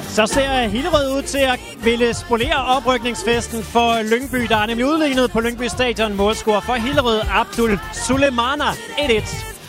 Så ser Hillerød ud til at ville spolere oprykningsfesten for Lyngby. Der er nemlig udlignet på Lyngby Stadion. Målscorer for Hillerød, Abdul Sulemana, 1-1.